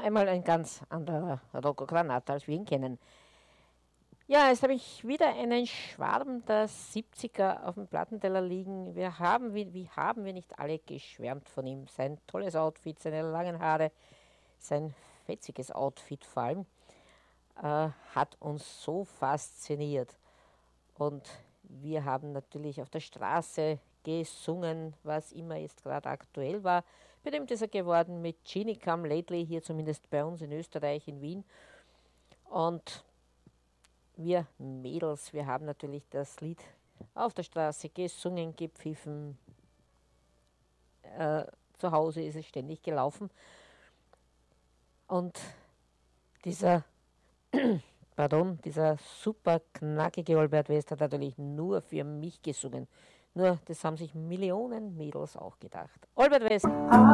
einmal ein ganz anderer Rocco Granata, als wir ihn kennen. Ja, jetzt habe ich wieder einen Schwarm der 70er auf dem Plattenteller liegen. Wie haben wir nicht alle geschwärmt von ihm? Sein tolles Outfit, seine langen Haare, sein fetziges Outfit vor allem, hat uns so fasziniert. Und wir haben natürlich auf der Straße gesungen, was immer jetzt gerade aktuell war. Berühmt ist er geworden mit Genie Come Lately, hier zumindest bei uns in Österreich, in Wien. Und wir Mädels, wir haben natürlich das Lied auf der Straße gesungen, gepfiffen. Zu Hause ist es ständig gelaufen. Und dieser, dieser super knackige Albert West hat natürlich nur für mich gesungen. Nur das haben sich Millionen Mädels auch gedacht. Albert West.